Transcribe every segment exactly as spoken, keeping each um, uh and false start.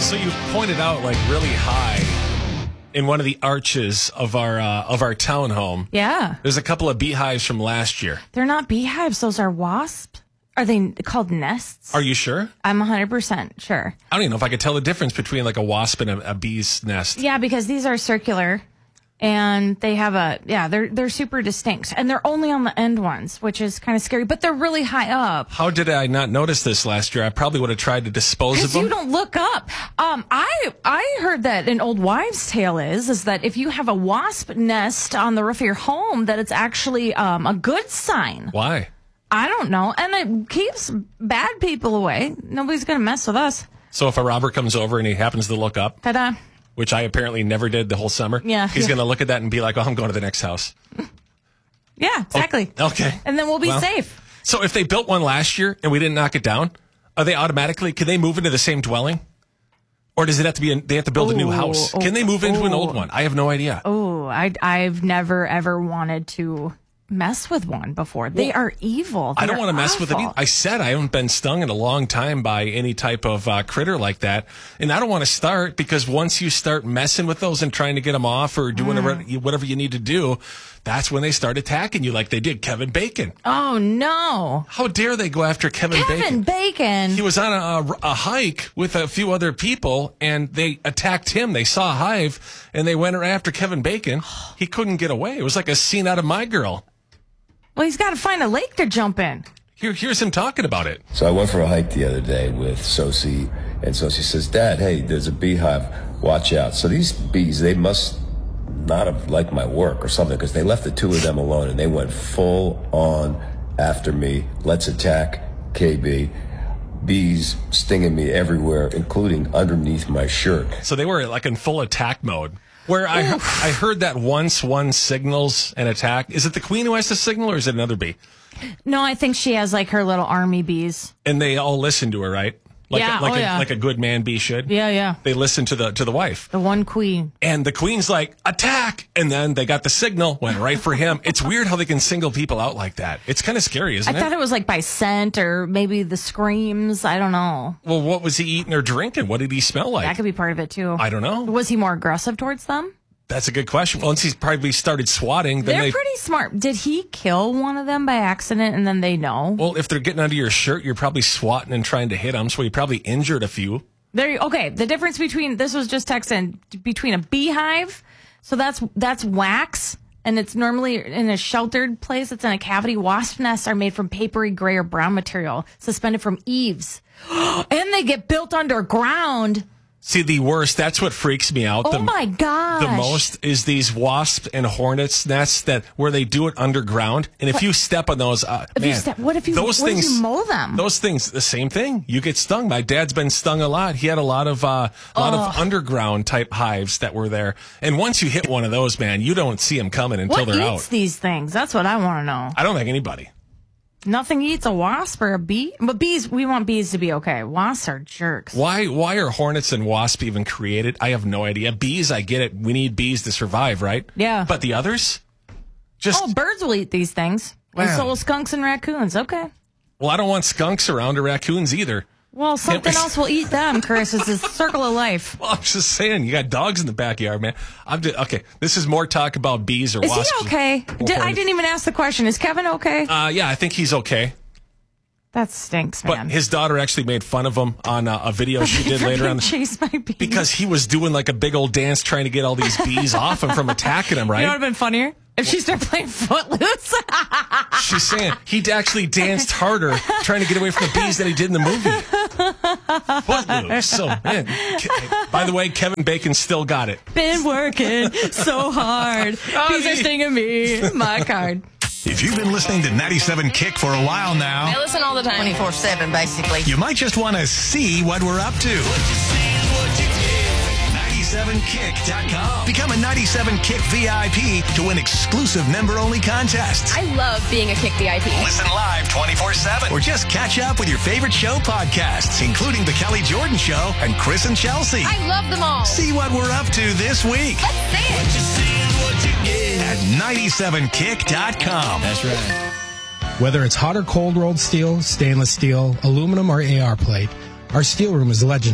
So you pointed out, like, really high in one of the arches of our uh, of our townhome. Yeah. There's a couple of beehives from last year. They're not beehives. Those are wasps. Are they called nests? Are you sure? I'm one hundred percent sure. I don't even know if I could tell the difference between, like, a wasp and a, a bee's nest. Yeah, because these are circular. And they have a, yeah, they're they're super distinct. And they're only on the end ones, which is kind of scary. But they're really high up. How did I not notice this last year? I probably would have tried to dispose of Because them. you don't look up. Um, I I heard that an old wives' tale is, is that if you have a wasp nest on the roof of your home, that it's actually um, a good sign. Why? I don't know. And it keeps bad people away. Nobody's going to mess with us. So if a robber comes over and he happens to look up, Ta-da. which I apparently never did the whole summer, Yeah, he's yeah. going to look at that and be like, oh, I'm going to the next house. Yeah, exactly. Oh, okay. And then we'll be Well, safe. So if they built one last year and we didn't knock it down, are they automatically, can they move into the same dwelling? Or does it have to be, a, they have to build a new Ooh, house? oh, Can they move into an oh. old one? I have no idea. Oh, I, I've never, ever wanted to mess with one before. They Well, are evil. I They don't are want to mess with them. awful. either. I said I haven't been stung in a long time by any type of uh, critter like that. And I don't want to start because once you start messing with those and trying to get them off or doing Mm. whatever, whatever you need to do, that's when they start attacking you like they did Kevin Bacon. Oh, no. How dare they go after Kevin, Kevin Bacon. He was on a, a, a hike with a few other people, and they attacked him. They saw a hive, and they went after Kevin Bacon. He couldn't get away. It was like a scene out of My Girl. Well, he's got to find a lake to jump in. Here, here's him talking about it. So I went for a hike the other day with Sosie, and Sosie says, Dad, hey, there's a beehive. Watch out. So these bees, they must not have liked my work or something, because they left the two of them alone, and they went full on after me. Let's attack K B. Bees stinging me everywhere, including underneath my shirt. So they were like in full attack mode. Where I I heard that once one signals an attack. Is it the queen who has to signal, or is it another bee? No, I think she has like her little army bees. And they all listen to her, right? Like Yeah, a, like oh, a, yeah. like a good man bee should. Yeah, yeah. They listen to the to the wife. The one queen. And the queen's like, attack! And then they got the signal, went right for him. It's weird how they can single people out like that. It's kind of scary, isn't I it? thought it was like by scent or maybe the screams. I don't know. Well, what was he eating or drinking? What did he smell like? That could be part of it too. I don't know. Was he more aggressive towards them? That's a good question. Once he's probably started swatting, then They're they... pretty smart. Did he kill one of them by accident and then they know? Well, if they're getting under your shirt, you're probably swatting and trying to hit them, so he probably injured a few. There. Okay. The difference between this was just texting between a beehive, so that's that's wax, and it's normally in a sheltered place. It's in a cavity. Wasp nests are made from papery gray or brown material, suspended from eaves, and they get built underground. See, the worst, that's what freaks me out. Oh the, my gosh. The most is these wasp and hornets nests that where they do it underground. And if What? you step on those, uh, If man, you step, what if you those what things, if you mow them? Those things, the same thing. You get stung. My dad's been stung a lot. He had a lot of, uh, a lot of underground type hives that were there. And once you hit one of those, man, you don't see them coming until what they're eats out. these things? That's what I want to know. I don't think anybody. Nothing eats a wasp or a bee. But bees, we want bees to be okay. Wasps are jerks. Why why are hornets and wasps even created? I have no idea. Bees, I get it. We need bees to survive, right? Yeah. But the others? Just Oh, birds will eat these things. And Wow. so will skunks and raccoons. Okay. well, I don't want skunks around or raccoons either. Well, something Yeah. else will eat them, Chris. It's a circle of life. Well, I'm just saying, you got dogs in the backyard, man. I'm just, okay. This is more talk about bees or Is wasps. he okay? or Did, I hornets. didn't even ask the question. Is Kevin okay? Uh, yeah, I think he's okay. That stinks, But man. his daughter actually made fun of him on uh, a video she did For later being on. chased by bees. Because he was doing like a big old dance trying to get all these bees off him from attacking him, You know what right? would have been funnier? If she started playing Footloose. She's saying he actually danced harder trying to get away from the bees than he did in the movie. Footloose. So, man. Ke- By the way, Kevin Bacon still got it. Been working so hard. Bees are stinging me. My card. If you've been listening to ninety-seven Kick for a while now, I listen all the time. twenty-four seven, basically. you might just want to see what we're up to. ninety-seven kick dot com. Become a ninety-seven Kick V I P to win exclusive member-only contests. I love being a Kick V I P. Listen live twenty-four seven or just catch up with your favorite show podcasts, including The Kelly Jordan Show and Chris and Chelsea. I love them all. See what we're up to this week Let's see it. at ninety-seven kick dot com. That's right. Whether it's hot or cold rolled steel, stainless steel, aluminum, or A R plate, our steel room is legendary.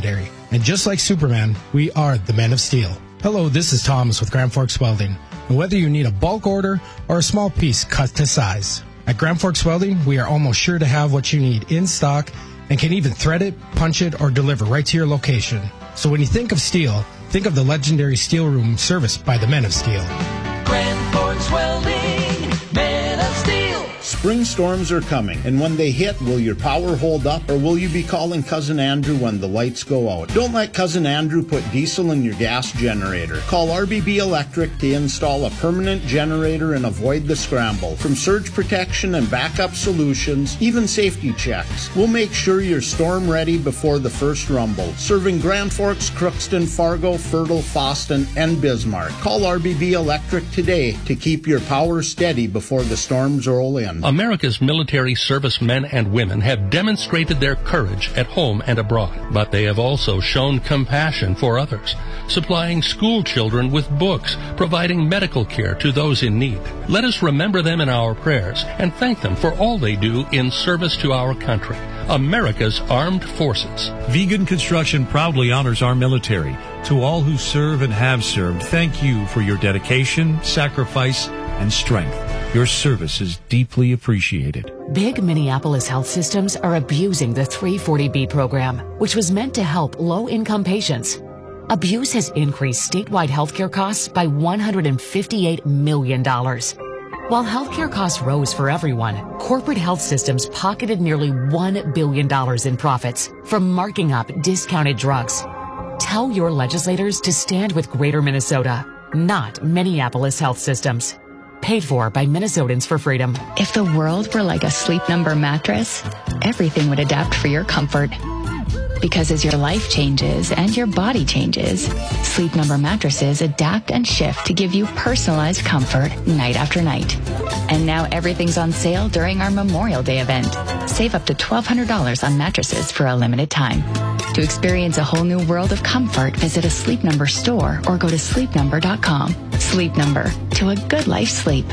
And just like Superman, we are the Men of Steel. Hello, this is Thomas with Grand Forks Welding. And whether you need a bulk order or a small piece cut to size, at Grand Forks Welding, we are almost sure to have what you need in stock and can even thread it, punch it, or deliver right to your location. So when you think of steel, think of the legendary Steel Room serviced by the Men of Steel. Grand Forks Welding, Men of Steel. Spring storms are coming, and when they hit, will your power hold up, or will you be calling Cousin Andrew when the lights go out? Don't let Cousin Andrew put diesel in your gas generator. Call R B B Electric to install a permanent generator and avoid the scramble. From surge protection and backup solutions, even safety checks, we'll make sure you're storm ready before the first rumble. Serving Grand Forks, Crookston, Fargo, Fertile, Foston, and Bismarck. Call R B B Electric today to keep your power steady before the storms roll in. America's military servicemen and women have demonstrated their courage at home and abroad, but they have also shown compassion for others, supplying school children with books, providing medical care to those in need. Let us remember them in our prayers and thank them for all they do in service to our country, America's armed forces. Vegan Construction proudly honors our military. To all who serve and have served, thank you for your dedication, sacrifice, and strength. Your service is deeply appreciated. Big Minneapolis health systems are abusing the three forty B program, which was meant to help low-income patients. Abuse has increased statewide healthcare costs by one hundred fifty-eight million dollars. While healthcare costs rose for everyone, corporate health systems pocketed nearly one billion dollars in profits from marking up discounted drugs. Tell your legislators to stand with Greater Minnesota, not Minneapolis health systems. Paid for by Minnesotans for Freedom. If the world were like a Sleep Number mattress, everything would adapt for your comfort. Because as your life changes and your body changes, Sleep Number mattresses adapt and shift to give you personalized comfort night after night. And now everything's on sale during our Memorial Day event. Save up to twelve hundred dollars on mattresses for a limited time. To experience a whole new world of comfort, visit a Sleep Number store or go to sleep number dot com. Sleep Number, to a good life sleep.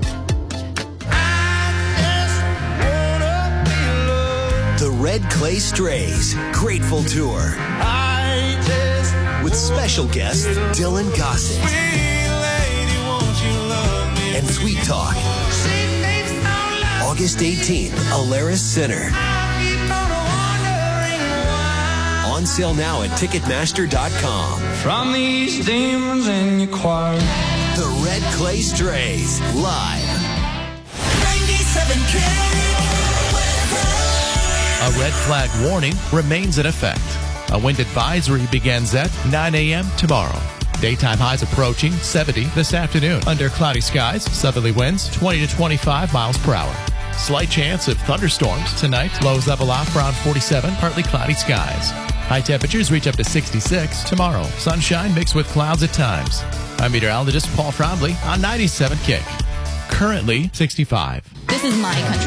The Red Clay Strays Grateful Tour with special guest Dylan Gossett and Sweet Talk. August eighteenth, Alaris Center. On sale now at ticketmaster dot com. From these demons in your choir. The Red Clay Strays live. ninety-seven K. A red flag warning remains in effect. A wind advisory begins at nine a.m. tomorrow. Daytime highs approaching seventy this afternoon. Under cloudy skies, southerly winds twenty to twenty-five miles per hour. Slight chance of thunderstorms tonight. Lows level off around forty-seven, partly cloudy skies. High temperatures reach up to sixty-six tomorrow. Sunshine mixed with clouds at times. I'm meteorologist Paul Frombley on ninety-seven Kick. Currently sixty-five. This is my country.